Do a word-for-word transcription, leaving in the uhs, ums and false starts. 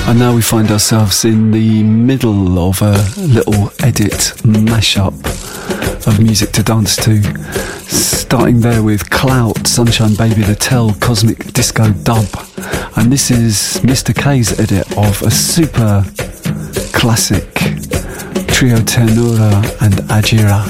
And now we find ourselves in the middle of a little edit mashup of music to dance to. Starting there with Clout, Sunshine Baby, the Tell, Cosmic Disco Dub. And this is Mister K's edit of a super classic Trio Ternura and Ajira.